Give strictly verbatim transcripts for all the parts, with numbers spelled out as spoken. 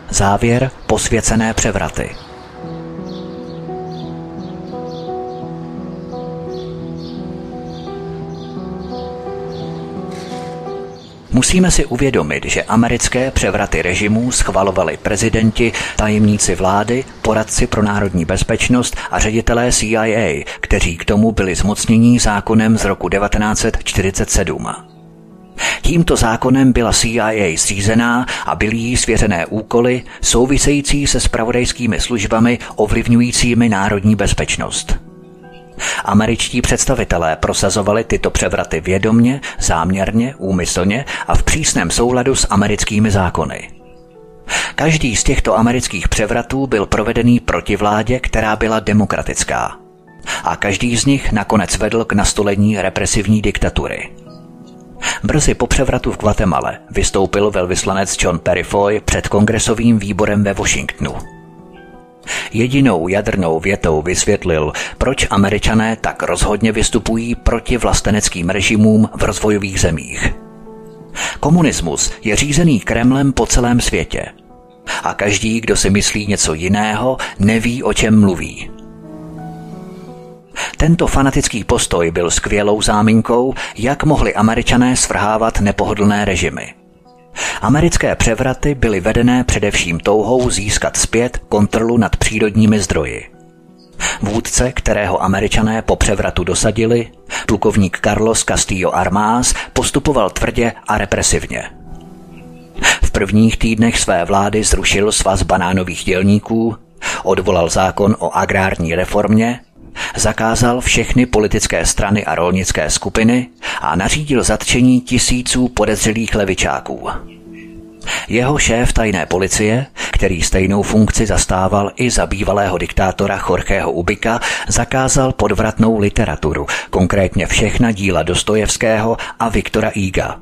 Závěr: posvěcené převraty. Musíme si uvědomit, že americké převraty režimů schvalovali prezidenti, tajemníci vlády, poradci pro národní bezpečnost a ředitelé C I A, kteří k tomu byli zmocnění zákonem z roku devatenáct set čtyřicet sedm. Tímto zákonem byla C I A zřízená a byly jí svěřené úkoly související se zpravodajskými službami ovlivňujícími národní bezpečnost. Američtí představitelé prosazovali tyto převraty vědomně, záměrně, úmyslně a v přísném souladu s americkými zákony. Každý z těchto amerických převratů byl provedený proti vládě, která byla demokratická. A každý z nich nakonec vedl k nastolení represivní diktatury. Brzy po převratu v Guatemale vystoupil velvyslanec John Peurifoy před kongresovým výborem ve Washingtonu. Jedinou jadrnou větou vysvětlil, proč Američané tak rozhodně vystupují proti vlasteneckým režimům v rozvojových zemích. Komunismus je řízený Kremlem po celém světě. A každý, kdo si myslí něco jiného, neví, o čem mluví. Tento fanatický postoj byl skvělou záminkou, jak mohli Američané svrhávat nepohodlné režimy. Americké převraty byly vedené především touhou získat zpět kontrolu nad přírodními zdroji. Vůdce, kterého Američané po převratu dosadili, plukovník Carlos Castillo Armas, postupoval tvrdě a represivně. V prvních týdnech své vlády zrušil svaz banánových dělníků, odvolal zákon o agrární reformě, zakázal všechny politické strany a rolnické skupiny a nařídil zatčení tisíců podezřelých levičáků. Jeho šéf tajné policie, který stejnou funkci zastával i za bývalého diktátora Jorgeho Ubika, zakázal podvratnou literaturu, konkrétně všechna díla Dostojevského a Viktora Huga.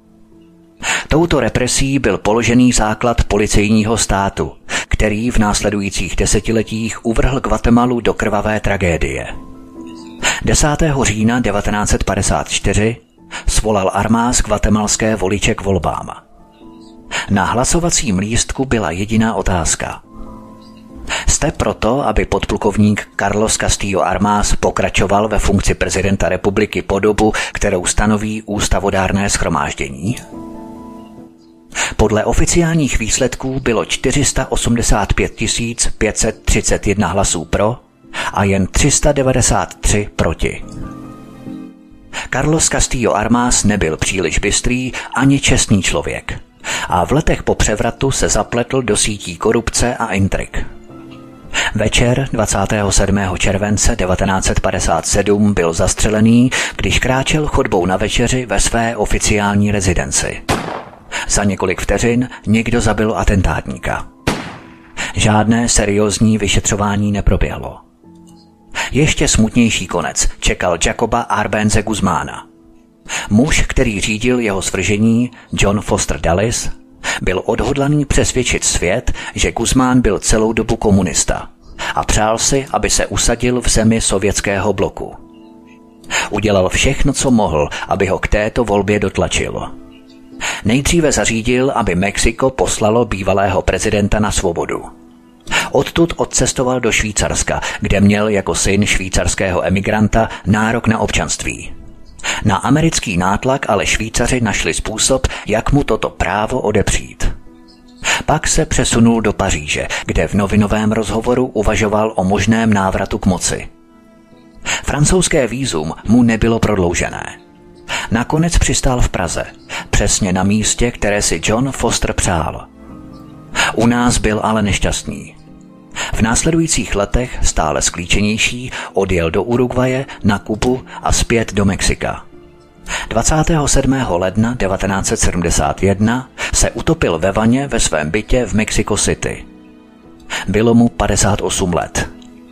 Touto represí byl položený základ policejního státu, který v následujících desetiletích uvrhl Guatemalu do krvavé tragédie. desátého října devatenáct set padesát čtyři svolal Armas guatemalské voliče k volbám. Na hlasovacím lístku byla jediná otázka. Jste proto, aby podplukovník Carlos Castillo Armas pokračoval ve funkci prezidenta republiky po dobu, kterou stanoví ústavodárné shromáždění? Podle oficiálních výsledků bylo čtyři sta osmdesát pět tisíc pět set třicet jedna hlasů pro a jen tři sta devadesát tři proti. Carlos Castillo Armas nebyl příliš bystrý ani čestný člověk a v letech po převratu se zapletl do sítí korupce a intrik. Večer dvacátého sedmého července devatenáct set padesát sedm byl zastřelený, když kráčel chodbou na večeři ve své oficiální rezidenci. Za několik vteřin někdo zabil atentátníka. Žádné seriózní vyšetřování neproběhlo. Ještě smutnější konec čekal Jacoba Arbenze Guzmána. Muž, který řídil jeho svržení, John Foster Dulles, byl odhodlaný přesvědčit svět, že Guzmán byl celou dobu komunista a přál si, aby se usadil v zemi sovětského bloku. Udělal všechno, co mohl, aby ho k této volbě dotlačil. Nejdříve zařídil, aby Mexiko poslalo bývalého prezidenta na svobodu. Odtud odcestoval do Švýcarska, kde měl jako syn švýcarského emigranta nárok na občanství. Na americký nátlak ale Švýcaři našli způsob, jak mu toto právo odepřít. Pak se přesunul do Paříže, kde v novinovém rozhovoru uvažoval o možném návratu k moci. Francouzské vízum mu nebylo prodloužené. Nakonec přistál v Praze, přesně na místě, které si John Foster přál. U nás byl ale nešťastný. V následujících letech, stále sklíčenější, odjel do Uruguaye, na Kubu a zpět do Mexika. dvacátého sedmého ledna devatenáct set sedmdesát jedna se utopil ve vaně ve svém bytě v Mexico City. Bylo mu padesát osm let.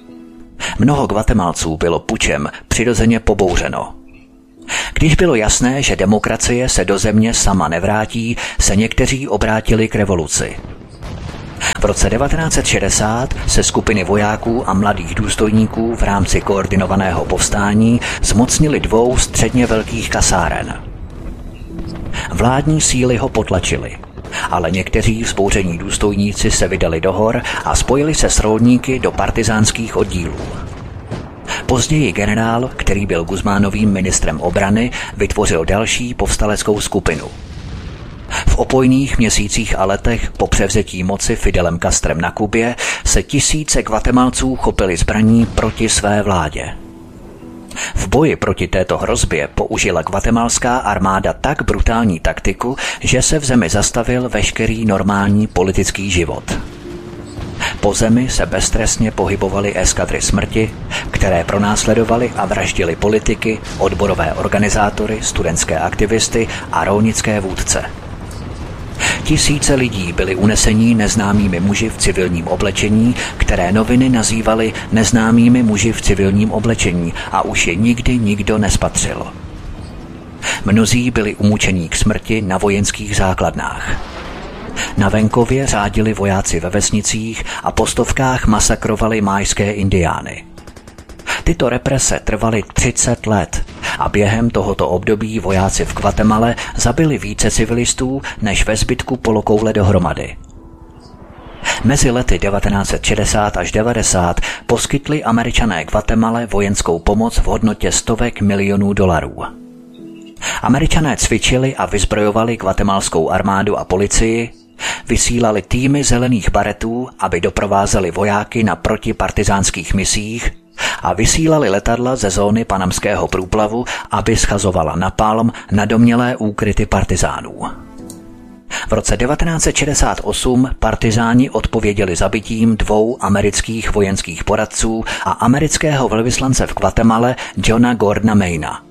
Mnoho Guatemalců bylo pučem přirozeně pobouřeno. Když bylo jasné, že demokracie se do země sama nevrátí, se někteří obrátili k revoluci. V roce devatenáct set šedesát se skupiny vojáků a mladých důstojníků v rámci koordinovaného povstání zmocnili dvou středně velkých kasáren. Vládní síly ho potlačily Ale někteří vzbouření důstojníci se vydali do hor a spojili se s rolníky do partizánských oddílů. Později generál, který byl Guzmánovým ministrem obrany, vytvořil další povstaleckou skupinu. V opojných měsících a letech po převzetí moci Fidelem Castrem na Kubě se tisíce Guatemalců chopili zbraní proti své vládě. V boji proti této hrozbě použila guatemalská armáda tak brutální taktiku, že se v zemi zastavil veškerý normální politický život. Po zemi se beztrestně pohybovaly eskadry smrti, které pronásledovaly a vraždily politiky, odborové organizátory, studentské aktivisty a rolnické vůdce. Tisíce lidí byli unesení neznámými muži v civilním oblečení, které noviny nazývaly neznámými muži v civilním oblečení a už je nikdy nikdo nespatřil. Mnozí byli umučení k smrti na vojenských základnách. Na venkově řádili vojáci ve vesnicích a po stovkách masakrovali májské indiány. Tyto represe trvaly třicet let a během tohoto období vojáci v Guatemale zabili více civilistů než ve zbytku polokoule dohromady. Mezi lety devatenáct set šedesát až devadesát poskytli Američané Guatemale vojenskou pomoc v hodnotě stovek milionů dolarů. Američané cvičili a vyzbrojovali guatemalskou armádu a policii, vysílali týmy zelených baretů, aby doprovázeli vojáky na protipartizánských misích a vysílali letadla ze zóny panamského průplavu, aby schazovala napalm na domnělé úkryty partizánů. V roce devatenáct set šedesát osm partizáni odpověděli zabitím dvou amerických vojenských poradců a amerického velvyslance v Guatemale Johna Gordona Mayna.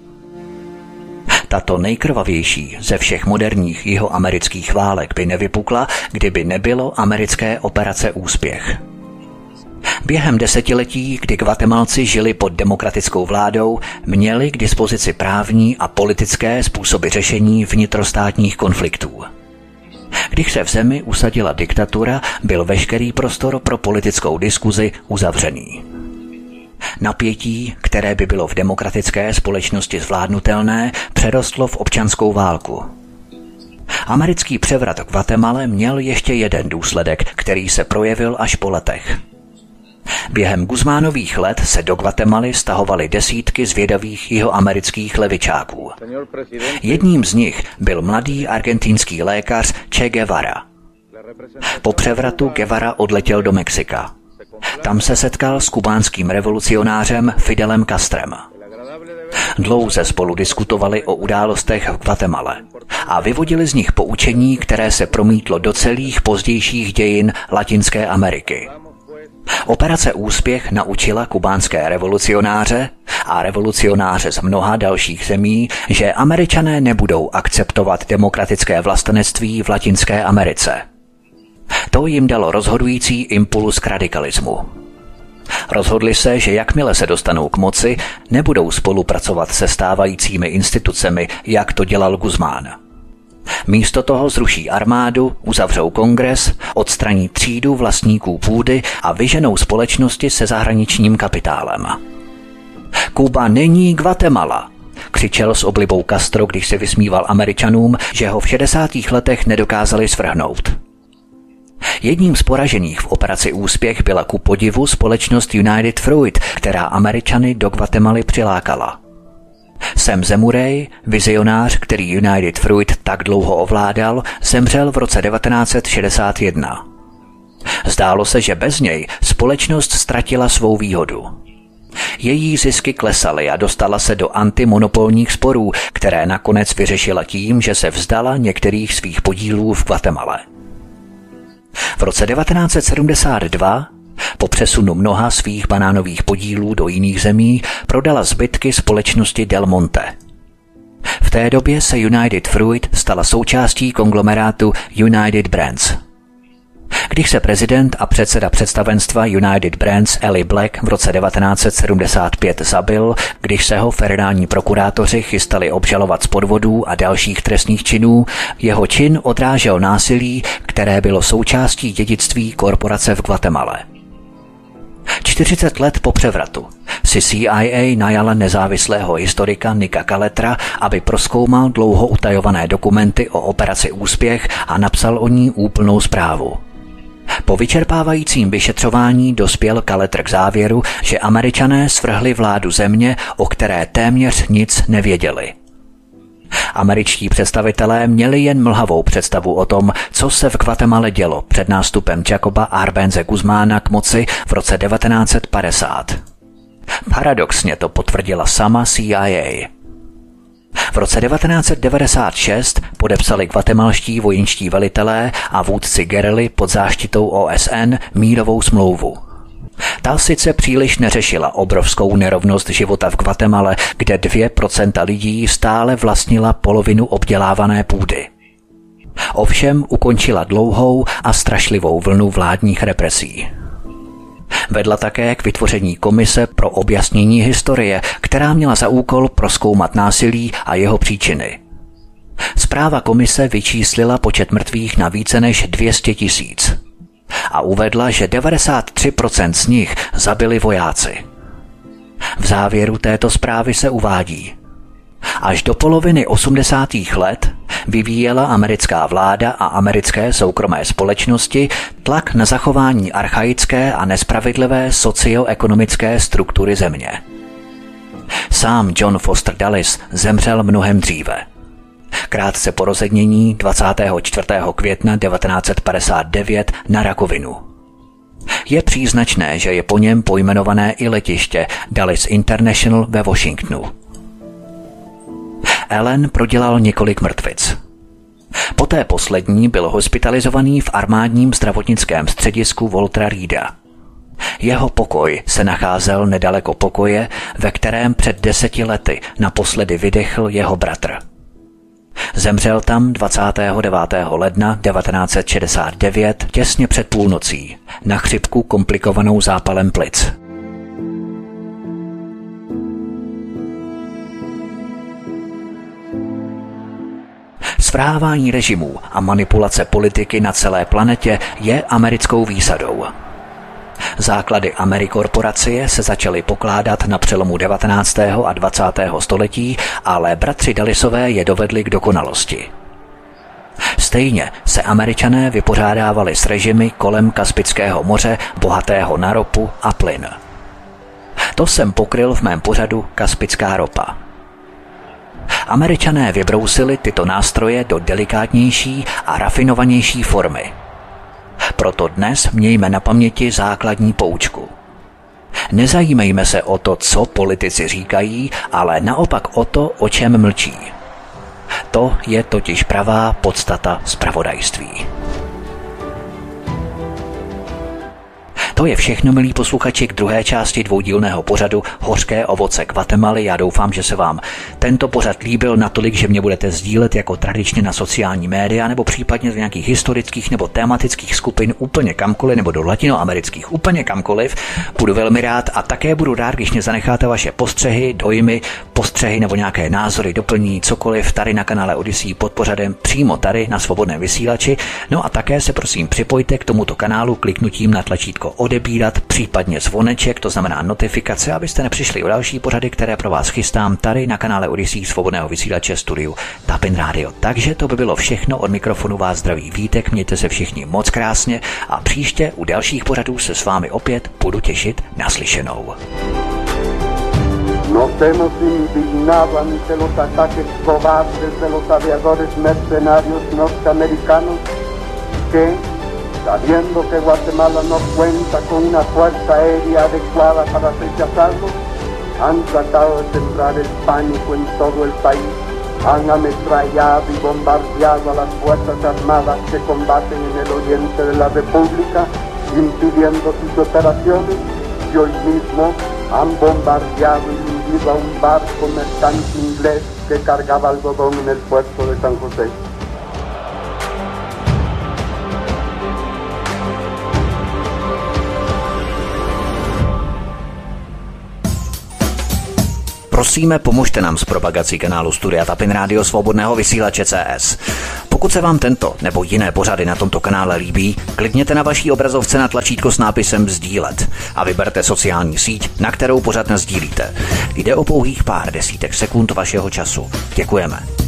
Tato nejkrvavější ze všech moderních jihoamerických válek by nevypukla, kdyby nebylo americké operace Úspěch. Během desetiletí, kdy Guatemalci žili pod demokratickou vládou, měli k dispozici právní a politické způsoby řešení vnitrostátních konfliktů. Když se v zemi usadila diktatura, byl veškerý prostor pro politickou diskuzi uzavřený. Napětí, které by bylo v demokratické společnosti zvládnutelné, přerostlo v občanskou válku. Americký převrat v Guatemale měl ještě jeden důsledek, který se projevil až po letech. Během Guzmánových let se do Guatemaly stahovaly desítky zvědavých jihoamerických levičáků. Jedním z nich byl mladý argentinský lékař Che Guevara. Po převratu Guevara odletěl do Mexika. Tam se setkal s kubánským revolucionářem Fidelem Castrem. Dlouze spolu diskutovali o událostech v Guatemale a vyvodili z nich poučení, které se promítlo do celých pozdějších dějin Latinské Ameriky. Operace Úspěch naučila kubánské revolucionáře a revolucionáře z mnoha dalších zemí, že Američané nebudou akceptovat demokratické vlastenectví v Latinské Americe. To jim dalo rozhodující impuls k radikalismu. Rozhodli se, že jakmile se dostanou k moci, nebudou spolupracovat se stávajícími institucemi, jak to dělal Guzmán. Místo toho zruší armádu, uzavřou kongres, odstraní třídu vlastníků půdy a vyženou společnosti se zahraničním kapitálem. Kuba není Guatemala, křičel s oblibou Castro, když se vysmíval Američanům, že ho v šedesátých letech nedokázali svrhnout. Jedním z poražených v operaci Úspěch byla ku podivu společnost United Fruit, která Američany do Guatemaly přilákala. Sam Zemurej, vizionář, který United Fruit tak dlouho ovládal, zemřel v roce devatenáct set šedesát jedna. Zdálo se, že bez něj společnost ztratila svou výhodu. Její zisky klesaly a dostala se do antimonopolních sporů, které nakonec vyřešila tím, že se vzdala některých svých podílů v Guatemale. V roce devatenáct set sedmdesát dva po přesunu mnoha svých banánových podílů do jiných zemí prodala zbytky společnosti Del Monte. V té době se United Fruit stala součástí konglomerátu United Brands. Když se prezident a předseda představenstva United Brands Eli Black v roce devatenáct set sedmdesát pět zabil, když se ho federální prokurátoři chystali obžalovat z podvodů a dalších trestných činů, jeho čin odrážel násilí, které bylo součástí dědictví korporace v Guatemale. čtyřicet let po převratu si C I A najala nezávislého historika Nicka Calettera, aby prozkoumal dlouho utajované dokumenty o operaci Úspěch a napsal o ní úplnou zprávu. Po vyčerpávajícím vyšetřování dospěl Caletter k závěru, že Američané svrhli vládu země, o které téměř nic nevěděli. Američtí představitelé měli jen mlhavou představu o tom, co se v Guatemale dělo před nástupem Jacoba Arbenze Guzmána k moci v roce devatenáct set padesát. Paradoxně to potvrdila sama C I A. V roce devatenáct set devadesát šest podepsali guatemalští vojenští velitelé a vůdci gerily pod záštitou O S N mírovou smlouvu. Ta sice příliš neřešila obrovskou nerovnost života v Guatemale, kde dvě procenta lidí stále vlastnila polovinu obdělávané půdy. Ovšem ukončila dlouhou a strašlivou vlnu vládních represí. Vedla také k vytvoření komise pro objasnění historie, která měla za úkol prozkoumat násilí a jeho příčiny. Zpráva komise vyčíslila počet mrtvých na více než dvě stě tisíc a uvedla, že devadesát tři procent z nich zabili vojáci. V závěru této zprávy se uvádí: až do poloviny osmdesátých let vyvíjela americká vláda a americké soukromé společnosti tlak na zachování archaické a nespravedlivé socioekonomické struktury země. Sám John Foster Dulles zemřel mnohem dříve. Krátce po rozednění dvacátého čtvrtého května devatenáct set padesát devět na rakovinu. Je příznačné, že je po něm pojmenované i letiště Dulles International ve Washingtonu. Allen prodělal několik mrtvic. Poté poslední byl hospitalizovaný v armádním zdravotnickém středisku Waltera Reeda. Jeho pokoj se nacházel nedaleko pokoje, ve kterém před deseti lety naposledy vydechl jeho bratr. Zemřel tam dvacátého devátého ledna devatenáct set šedesát devět těsně před půlnocí na chřipku komplikovanou zápalem plic. Svrhávání režimů a manipulace politiky na celé planetě je americkou výsadou. Základy Amerikorporacie se začaly pokládat na přelomu devatenáctého a dvacátého století, ale bratři Dullisové je dovedli k dokonalosti. Stejně se Američané vypořádávali s režimy kolem Kaspického moře, bohatého na ropu a plyn. To jsem pokryl v mém pořadu Kaspická ropa. Američané vybrousili tyto nástroje do delikátnější a rafinovanější formy. Proto dnes mějme na paměti základní poučku. Nezajímejme se o to, co politici říkají, ale naopak o to, o čem mlčí. To je totiž pravá podstata zpravodajství. To je všechno, milí posluchači, k druhé části dvoudílného pořadu Hořké ovoce Guatemaly. Já doufám, že se vám tento pořad líbil natolik, že mě budete sdílet jako tradičně na sociální média nebo případně z nějakých historických nebo tematických skupin úplně kamkoliv nebo do latinoamerických úplně kamkoliv. Budu velmi rád a také budu rád, když mě zanecháte vaše postřehy, dojmy, postřehy nebo nějaké názory, doplní cokoliv tady na kanále Odyssey pod pořadem přímo tady na Svobodném vysílači. No a také se prosím připojte k tomuto kanálu kliknutím na tlačítko odebírat, případně zvoneček, to znamená notifikace, abyste nepřišli o další pořady, které pro vás chystám tady na kanále Odyssey Svobodného vysílače studiu Tapin Radio. Takže to by bylo všechno, od mikrofonu vás zdraví Vítek, mějte se všichni moc krásně a příště u dalších pořadů se s vámi opět budu těšit naslyšenou. Nos hemos indignado ante los ataques cobardes de los aviadores mercenarios norteamericanos que, sabiendo que Guatemala no cuenta con una fuerza aérea adecuada para rechazarlos, han tratado de sembrar el pánico en todo el país, han ametrallado y bombardeado a las fuerzas armadas que combaten en el oriente de la República, impidiendo sus operaciones, y hoy mismo han bombardeado y hundido a un barco mercante inglés que cargaba algodón en el puerto de San José. Prosíme, pomožte nám s propagací kanálu Studia Tapin Radio Svobodného vysílače C S. Pokud se vám tento nebo jiné pořady na tomto kanále líbí, klikněte na vaší obrazovce na tlačítko s nápisem sdílet a vyberte sociální síť, na kterou pořad nasdílíte. Jde o pouhých pár desítek sekund vašeho času. Děkujeme.